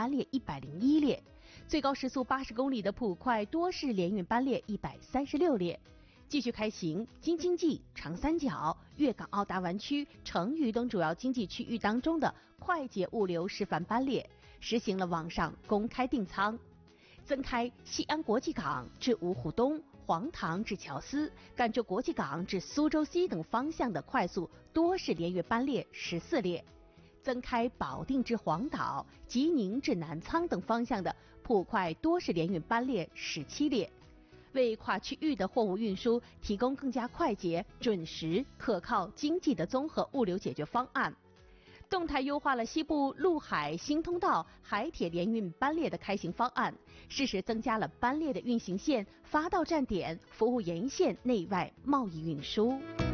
班列101列，最高时速80公里的普快多式联运班列136列。继续开行京津冀、长三角、粤港澳大湾区、成渝等主要经济区域当中的快捷物流示范班列，实行了网上公开订舱。增开西安国际港至芜湖东、黄塘至乔司、赣州国际港至苏州西等方向的快速多式联运班列14列。增开保定至黄岛、吉宁至南沧等方向的普快多式联运班列17列。为跨区域的货物运输提供更加快捷、准时、可靠、经济的综合物流解决方案，动态优化了西部陆海新通道海铁联运班列的开行方案，适时增加了班列的运行线、发到站点、服务沿线内外贸易运输。